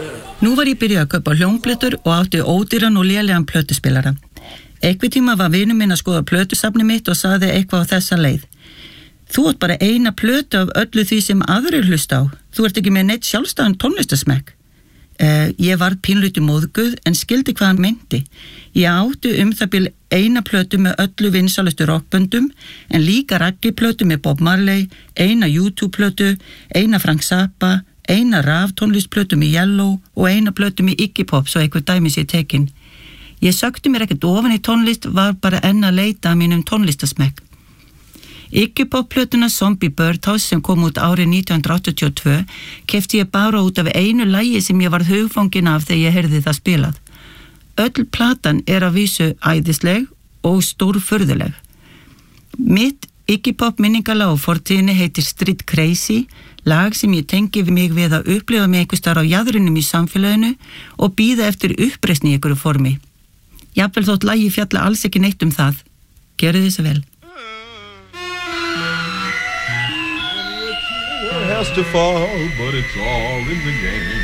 Nú var ég byrjuð að kaupa hljómplötur og átti ódýran og lélegan plötuspilara. Einhvern tíma var vinur minn að skoða plötusafni mitt og sagði eitthvað á þessa leið. Þú átt bara eina plötu af öllu því sem aðrir hlusta á. Þú ert ekki með neitt sjálfstæðan tónlistasmekk. Ég var pínluti móðguð en skildi hvað hann meinti. Ég átti það bil eina plötu með öllu vinsælustu rockböndum en líka raggiplötu með Bob Marley, eina YouTube-plötu, eina Frank Zappa, eina raftónlistplötu með Yellow og eina plötu með Iggy Pop svo eitthvað dæmis ég tekin. Ég sökti mér ekkert ofan í tónlist, var bara enn að leita að mínum tónlistasmekk. Iggy Pop-plötuna Zombie Birdhouse sem kom út árið 1982 keypti ég bara út af einu lagi sem ég varð hugfangin af þegar ég heyrði það spilað. Öll platan að vísu æðisleg og stórfurðuleg. Mitt Iggy Pop minningalag á fortíðinni heitir Street Crazy, lag sem ég tengi mig við að upplifa mig einhvers staðar á jaðrinum í samfélaginu og bíða eftir uppreisni í einhverju formi. Jafnvel þótt lagi fjalla alls ekki neitt það. Gjörið þið svo vel. Has to fall, but it's all in the game.